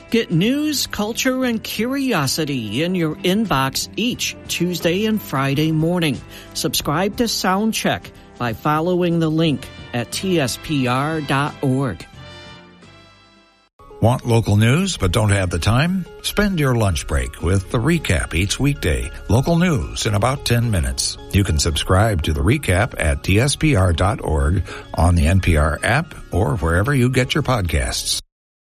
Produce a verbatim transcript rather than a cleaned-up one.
Get news, culture, and curiosity in your inbox each Tuesday and Friday morning. Subscribe to Soundcheck by following the link at T S P R dot org. Want local news but don't have the time? Spend your lunch break with The Recap each weekday. Local news in about ten minutes. You can subscribe to The Recap at T S P R dot org, on the N P R app, or wherever you get your podcasts.